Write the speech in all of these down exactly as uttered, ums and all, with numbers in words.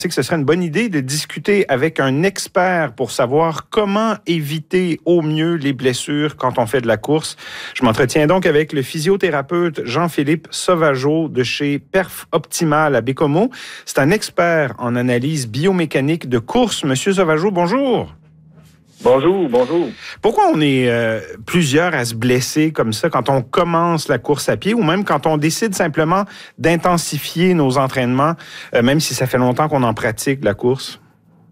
C'est que ce serait une bonne idée de discuter avec un expert pour savoir comment éviter au mieux les blessures quand on fait de la course. Je m'entretiens donc avec le physiothérapeute Jean-Philippe Sauvageau de chez Perf Optimal à Bécomo. C'est un expert en analyse biomécanique de course. Monsieur Sauvageau, bonjour. Bonjour, bonjour. Pourquoi on est euh, plusieurs à se blesser comme ça quand on commence la course à pied ou même quand on décide simplement d'intensifier nos entraînements, euh, même si ça fait longtemps qu'on en pratique la course?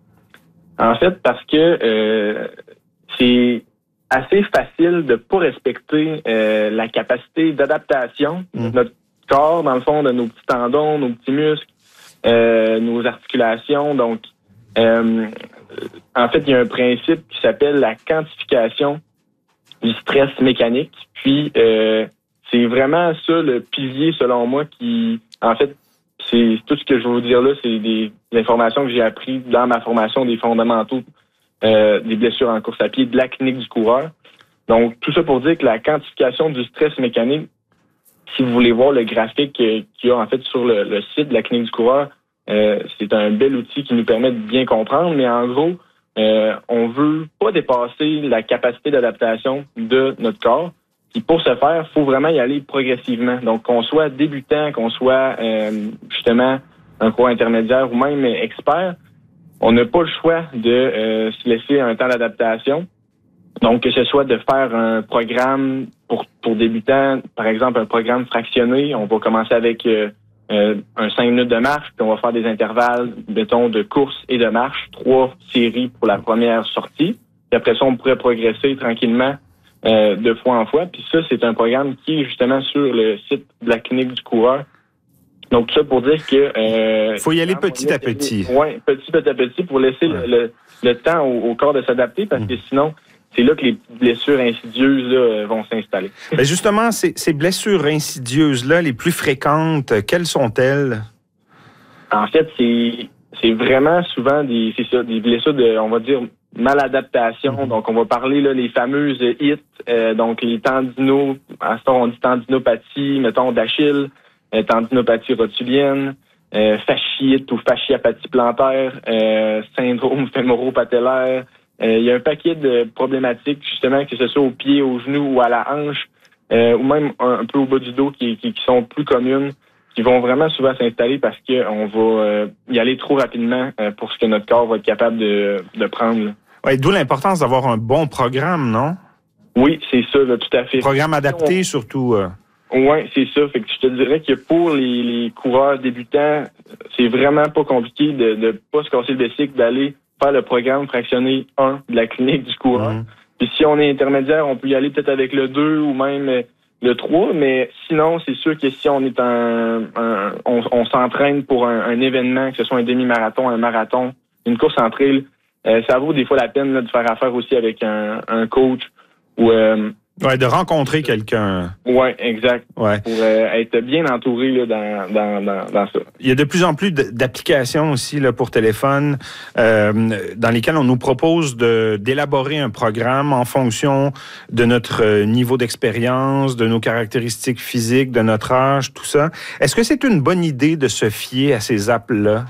En fait, parce que euh, c'est assez facile de pas respecter euh, la capacité d'adaptation mmh. de notre corps, dans le fond, de nos petits tendons, nos petits muscles, euh, nos articulations. Donc, euh, en fait, il y a un principe qui s'appelle la quantification du stress mécanique. Puis, euh, c'est vraiment ça le pilier, selon moi, qui, en fait, c'est tout ce que je vais vous dire là, c'est des, des informations que j'ai apprises dans ma formation des fondamentaux euh, des blessures en course à pied, de la clinique du coureur. Donc, tout ça pour dire que la quantification du stress mécanique, si vous voulez voir le graphique qu'il y a en fait sur le, le site de la clinique du coureur, euh, c'est un bel outil qui nous permet de bien comprendre, mais en gros, Euh, on veut pas dépasser la capacité d'adaptation de notre corps. Puis pour ce faire, il faut vraiment y aller progressivement. Donc, qu'on soit débutant, qu'on soit euh, justement un coureur intermédiaire ou même expert, on n'a pas le choix de euh, se laisser un temps d'adaptation. Donc, que ce soit de faire un programme pour, pour débutants, par exemple un programme fractionné, on va commencer avec euh, Euh, un cinq minutes de marche, puis on va faire des intervalles, mettons, de course et de marche, trois séries pour la première sortie. Puis après ça, on pourrait progresser tranquillement euh, de fois en fois. Puis ça, c'est un programme qui est justement sur le site de la clinique du coureur. Donc, tout ça pour dire que... Il euh, faut y aller petit à petit. Oui, petit, petit à petit pour laisser ouais. le, le, le temps au, au corps de s'adapter, parce mmh. que sinon... c'est là que les blessures insidieuses là, vont s'installer. Ben justement, ces, ces blessures insidieuses-là, les plus fréquentes, quelles sont-elles? En fait, c'est, c'est vraiment souvent des, c'est ça, des blessures de, on va dire, maladaptation. Mm-hmm. Donc, on va parler là, les fameuses I T, euh, donc les tendinaux, à ce temps, on dit tendinopathie, mettons, d'Achille, euh, tendinopathie rotulienne, euh, fasciite ou fasciapathie plantaire, euh, syndrome fémoro-patellaire. Euh, il y a un paquet de problématiques, justement, que ce soit au pied, au genou ou à la hanche, euh, ou même un, un peu au bas du dos, qui, qui, qui sont plus communes, qui vont vraiment souvent s'installer parce qu'on va euh, y aller trop rapidement euh, pour ce que notre corps va être capable de, de prendre. Oui, d'où l'importance d'avoir un bon programme, non? Oui, c'est ça, là, tout à fait. Programme adapté, on... surtout. Euh... Oui, c'est ça. Fait que je te dirais que pour les, les coureurs débutants, c'est vraiment pas compliqué de ne pas se casser le bicycle, d'aller faire le programme fractionné un de la clinique du coureur. Mmh. Puis si on est intermédiaire, on peut y aller peut-être avec le deux ou même le trois, mais sinon, c'est sûr que si on est un, un on, on s'entraîne pour un, un événement, que ce soit un demi-marathon, un marathon, une course en trail, euh, ça vaut des fois la peine là, de faire affaire aussi avec un, un coach ou euh, ouais, de rencontrer quelqu'un. Oui, exact. Ouais. Pour euh, être bien entouré là, dans, dans, dans, dans ça. Il y a de plus en plus d'applications aussi là, pour téléphone euh, dans lesquelles on nous propose de, d'élaborer un programme en fonction de notre niveau d'expérience, de nos caractéristiques physiques, de notre âge, tout ça. Est-ce que c'est une bonne idée de se fier à ces apps-là?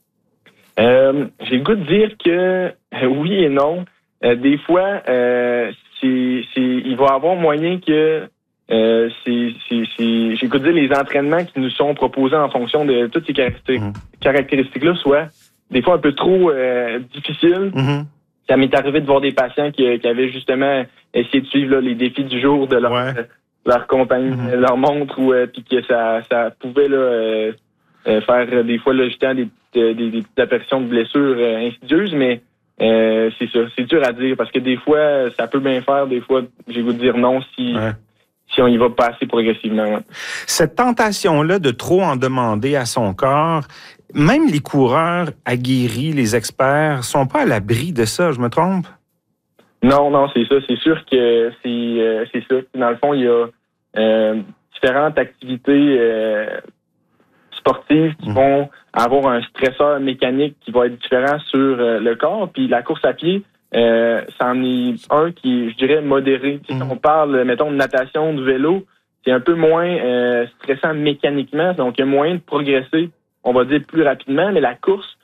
Euh, j'ai le goût de dire que euh, oui et non. Euh, des fois, euh, c'est, c'est, il va y avoir moyen que euh, c'est, c'est, c'est, j'ai goût de dire les entraînements qui nous sont proposés en fonction de toutes ces caractéristiques, mmh. caractéristiques-là soient des fois un peu trop euh, difficiles. Mmh. Ça m'est arrivé de voir des patients qui, qui avaient justement essayé de suivre là, les défis du jour de leur, ouais. euh, leur compagnie, mmh. leur montre, ou euh, puis que ça, ça pouvait là, euh, euh, faire des fois là, justement des, des, des, des petites apparitions de blessures euh, insidieuses, mais Euh, c'est ça, c'est dur à dire parce que des fois, ça peut bien faire, des fois, j'ai goût de dire non si, ouais. si on y va pas assez progressivement. Ouais. Cette tentation-là de trop en demander à son corps, même les coureurs aguerris, les experts, sont pas à l'abri de ça, je me trompe? Non, non, c'est ça. C'est sûr que c'est, euh, c'est ça. Dans le fond, il y a euh, différentes activités euh, sportives qui mmh. vont avoir un stresseur mécanique qui va être différent sur euh, le corps. Puis la course à pied, euh, c'en est un qui est, je dirais, modéré. Mmh. Si on parle, mettons, de natation, de vélo, c'est un peu moins euh, stressant mécaniquement. Donc, il y a moyen de progresser, on va dire, plus rapidement. Mais la course,